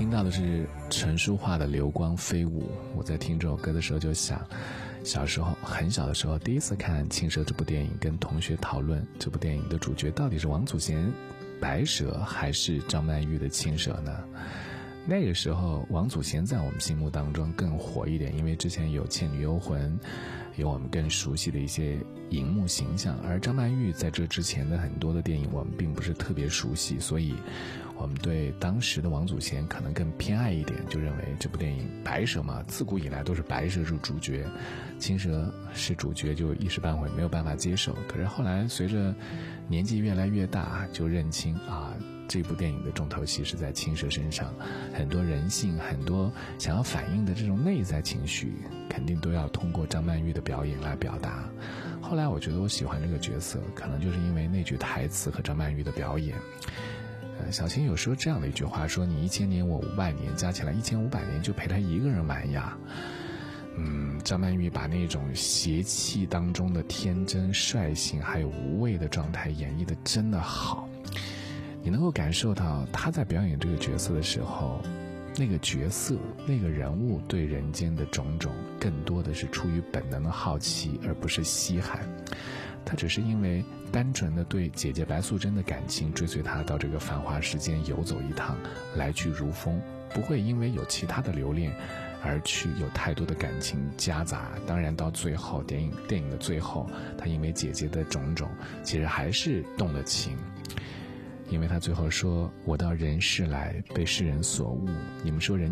听到的是陈淑桦的《流光飞舞》。我在听这首歌的时候就想，小时候很小的时候第一次看《青蛇》这部电影，跟同学讨论这部电影的主角到底是王祖贤白蛇还是张曼玉的青蛇呢？那个时候王祖贤在我们心目当中更火一点，因为之前有《倩女幽魂》，有我们更熟悉的一些荧幕形象，而张曼玉在这之前的很多的电影我们并不是特别熟悉，所以我们对当时的王祖贤可能更偏爱一点，就认为这部电影白蛇嘛，自古以来都是白蛇是主角，青蛇是主角，就一时半会没有办法接受。可是后来随着年纪越来越大，就认清这部电影的重头戏是在青蛇身上，很多人性，很多想要反映的这种内在情绪，肯定都要通过张曼玉的表演来表达。后来我觉得我喜欢这个角色，可能就是因为那句台词和张曼玉的表演。小青有说这样的一句话，说你1000年我500年，加起来1500年就陪他一个人玩呀。张曼玉把那种邪气当中的天真率性还有无畏的状态演绎得真的好，你能够感受到他在表演这个角色的时候，那个角色那个人物对人间的种种更多的是出于本能的好奇，而不是稀罕。他只是因为单纯的对姐姐白素贞的感情，追随她到这个繁华世间游走一趟，来去如风，不会因为有其他的留恋而去有太多的感情夹杂。当然到最后电影的最后，他因为姐姐的种种其实还是动了情，因为他最后说，我到人世来被世人所误，你们说人